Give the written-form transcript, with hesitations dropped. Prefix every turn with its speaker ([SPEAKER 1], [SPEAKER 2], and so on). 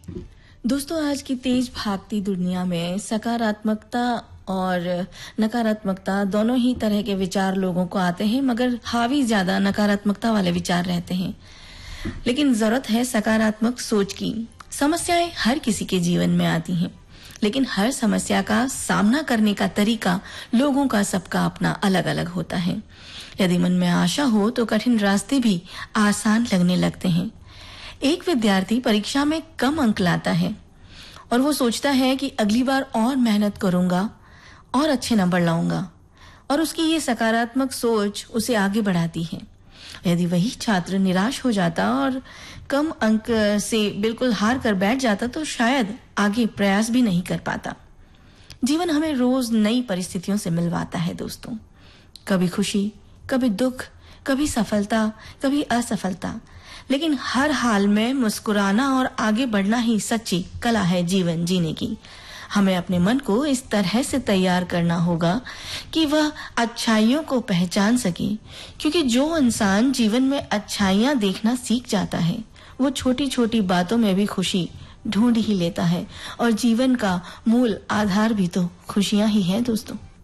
[SPEAKER 1] दोस्तों, आज की तेज भागती दुनिया में सकारात्मकता और नकारात्मकता दोनों ही तरह के विचार लोगों को आते हैं, मगर हावी ज्यादा नकारात्मकता वाले विचार रहते हैं। लेकिन जरूरत है सकारात्मक सोच की। समस्याएं हर किसी के जीवन में आती हैं, लेकिन हर समस्या का सामना करने का तरीका लोगों का सबका अपना अलग अलग होता है। यदि मन में आशा हो तो कठिन रास्ते भी आसान लगने लगते हैं। एक विद्यार्थी परीक्षा में कम अंक लाता है और वो सोचता है कि अगली बार और मेहनत करूंगा और अच्छे नंबर लाऊंगा, और उसकी ये सकारात्मक सोच उसे आगे बढ़ाती है। यदि वही छात्र निराश हो जाता और कम अंक से बिल्कुल हार कर बैठ जाता तो शायद आगे प्रयास भी नहीं कर पाता। जीवन हमें रोज नई परिस्थितियों से मिलवाता है दोस्तों। कभी खुशी, कभी दुख, कभी सफलता, कभी असफलता, लेकिन हर हाल में मुस्कुराना और आगे बढ़ना ही सच्ची कला है जीवन जीने की। हमें अपने मन को इस तरह से तैयार करना होगा कि वह अच्छाइयों को पहचान सके, क्योंकि जो इंसान जीवन में अच्छाइयां देखना सीख जाता है वो छोटी छोटी बातों में भी खुशी ढूंढ ही लेता है, और जीवन का मूल आधार भी तो खुशियां ही है दोस्तों।